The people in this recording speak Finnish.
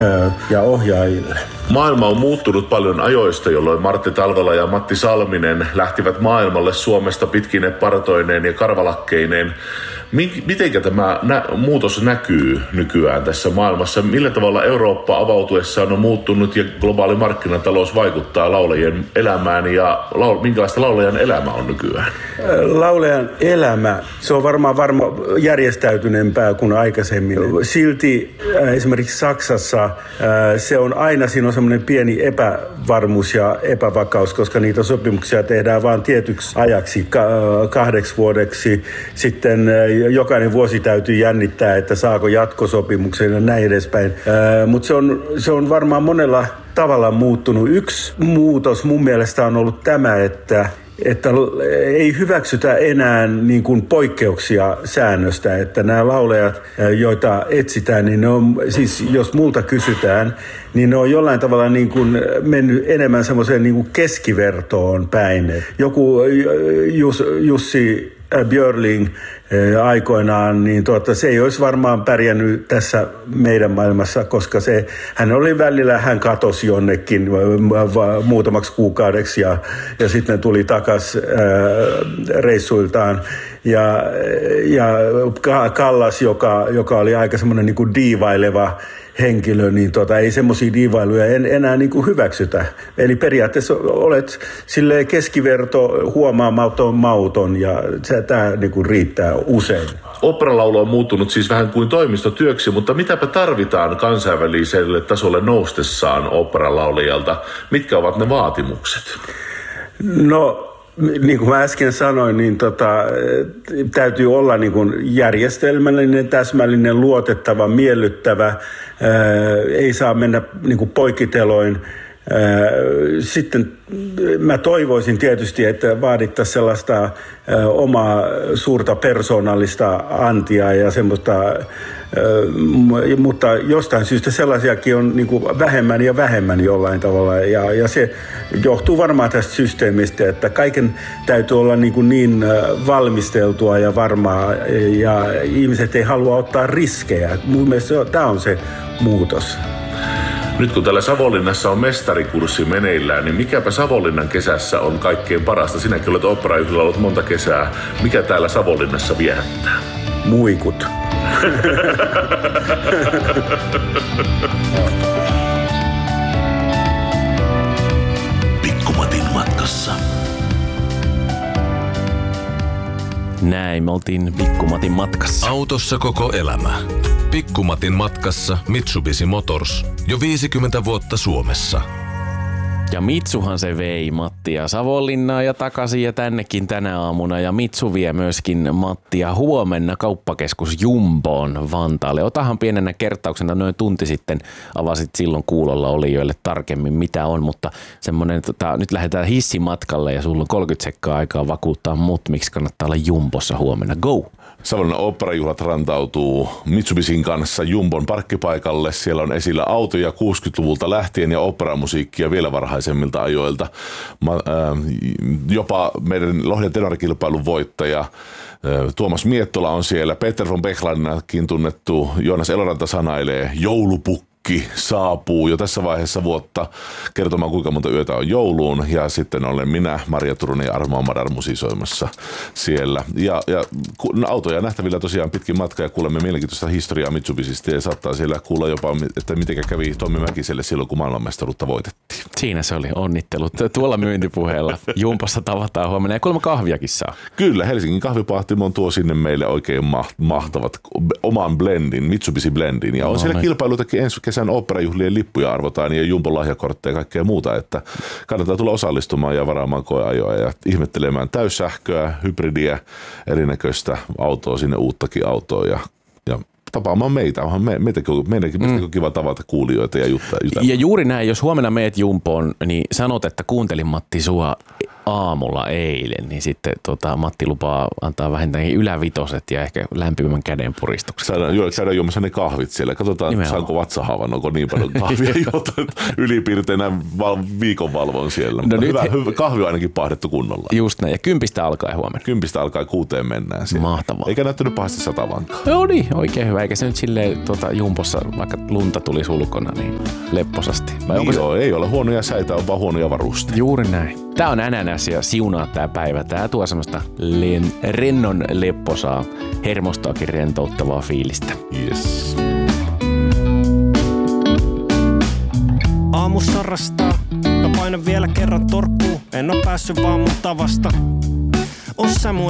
ja ohjaajille. Maailma on muuttunut paljon ajoista, jolloin Martti Talvela ja Matti Salminen lähtivät maailmalle Suomesta pitkine partoineen ja karvalakkeineen. Mitenkä tämä muutos näkyy nykyään tässä maailmassa? Millä tavalla Eurooppa avautuessaan on muuttunut ja globaali markkinatalous vaikuttaa laulajien elämään ja minkälaista laulajan elämä on nykyään? Laulajan elämä, se on varmaan järjestäytyneempää kuin aikaisemmin. Silti esimerkiksi Saksassa se on aina, siinä on semmoinen pieni epävarmuus ja epävakaus, koska niitä sopimuksia tehdään vain tietyksi ajaksi, 2 vuodeksi. Sitten jokainen vuosi täytyy jännittää, että saako jatkosopimuksen ja näin edespäin. Mutta se on varmaan monella tavalla muuttunut. Yksi muutos mun mielestä on ollut tämä, että ei hyväksytä enää niin kuin poikkeuksia säännöstä, että nämä laulajat, joita etsitään, niin ne on, siis jos multa kysytään, niin ne on jollain tavalla niin kuin mennyt enemmän semmoiseen niin kuin keskivertoon päin. Joku Jussi Björling aikoinaan, niin se ei olisi varmaan pärjännyt tässä meidän maailmassa, koska hän oli välillä, hän katosi jonnekin muutamaksi kuukaudeksi ja sitten tuli takaisin reissuiltaan. Ja Kallas, joka oli aika semmoinen niin kuin diivaileva henkilö, niin ei semmoisia diivailuja enää niin kuin hyväksytä. Eli periaatteessa olet silleen keskiverto, huomaamaton, mauton ja tämä niin kuin riittää usein. Oopperalaulu on muuttunut siis vähän kuin toimistotyöksi, mutta mitäpä tarvitaan kansainväliselle tasolle noustessaan oopperalaulajalta? Mitkä ovat ne vaatimukset? No, niin kuin mä äsken sanoin, niin täytyy olla niin kuin järjestelmällinen, täsmällinen, luotettava, miellyttävä. Ei saa mennä niin kuin poikiteloin. Sitten mä toivoisin tietysti, että vaadittaisiin sellaista omaa suurta persoonallista antia ja semmoista, mutta jostain syystä sellaisiakin on niin kuin vähemmän ja vähemmän jollain tavalla. Ja se johtuu varmaan tästä systeemistä, että kaiken täytyy olla niin valmisteltua ja varmaa ja ihmiset ei halua ottaa riskejä. Mun mielestä tämä on se muutos. Nyt kun täällä Savonlinnassa on mestarikurssi meneillään, niin mikäpä Savonlinnan kesässä on kaikkein parasta? Sinäkin olet oopperajuhlilla ollut monta kesää. Mikä täällä Savonlinnassa viehättää? Muikut. Pikku-Matin matkassa. Näin, me oltiin Pikku-Matin matkassa. Autossa koko elämä. Pikku-Matin matkassa Mitsubishi Motors. Jo 50 vuotta Suomessa. Ja Mitsuhan se vei Mattia Savonlinnaan ja takaisin ja tännekin tänä aamuna. Ja Mitsu vie myöskin Mattia huomenna kauppakeskus Jumboon Vantaalle. Otahan pienenä kertauksena noin tunti sitten avasit silloin kuulolla olijoille tarkemmin mitä on. Mutta semmoinen, nyt lähdetään hissimatkalle ja sulla on 30 sekkaa aikaa vakuuttaa mut, miksi kannattaa olla Jumbossa huomenna. Go! Savonlinnan oopperajuhlat rantautuu Mitsubishin kanssa Jumbon parkkipaikalle. Siellä on esillä autoja 60-luvulta lähtien ja oopperamusiikkia vielä varhaisemmilta ajoilta. Jopa meidän Lohjan tenorikilpailun voittaja Tuomas Miettola on siellä. Peter von Bechlanakin tunnettu Joonas Eloranta sanailee joulupukki saapuu jo tässä vaiheessa vuotta kertomaan kuinka monta yötä on jouluun ja sitten olen minä, Maria Turunen ja Arma Madar musisoimassa siellä. Ja autoja nähtävillä tosiaan pitkin matkaa ja kuulemme mielenkiintoista historiaa Mitsubishista ja saattaa siellä kuulla jopa, että miten kävi Tommi Mäkiselle silloin, kun maailmanmestaruutta voitettiin. Siinä se oli, onnittelut. Tuolla myyntipuheella Jumpossa tavataan huomenna ja 3 kahviakin saa. Kyllä, Helsingin kahvipahtimon tuo sinne meille oikein mahtavat oman blendin, Mitsubishi blendin ja on siellä kilpailuitakin ensi kesän oopperajuhlien lippuja arvotaan ja Jumbon lahjakortteja ja kaikkea muuta, että kannattaa tulla osallistumaan ja varaamaan koeajoa ja ihmettelemään täyssähköä, hybridiä, erinäköistä autoa, sinne uuttakin autoa ja tapaamaan meitä. Onhan meidänkin on kiva tavata kuulijoita ja jutella. Ja juuri näin, jos huomenna meet Jumboon, niin sanot, että kuuntelin Matti sua aamulla eilen, niin sitten Matti lupaa antaa vähintäänkin ylävitoset ja ehkä lämpimän käden puristuksen. Käydään juomassa ne kahvit siellä. Katsotaan, nimenomaan. Saanko vatsahavan, onko niin paljon kahvia, jota ylipiirteinä viikon valvon siellä. No hyvä, kahvi on ainakin pahdettu kunnolla. Just näin, ja 10 alkaa huomenna. 10 alkaa 6 mennään siellä. Mahtavaa. Eikä näyttänyt pahasti satavankaan. No niin, oikein hyvä. Eikä se nyt silleen Jumpossa, vaikka lunta tuli sulkona, niin lepposasti. Ei ole huonoja säitä, on vaan huonoja varusteita. Juuri näin. Tää on NNS ja siunaa tää päivä. Tää tuo semmoista rennon lepposaa, hermostaakin rentouttavaa fiilistä. Yes. Aamussa rastaa, mä painan vielä kerran torkkuun. En oo päässyt vaan mun tavasta. Ossa mun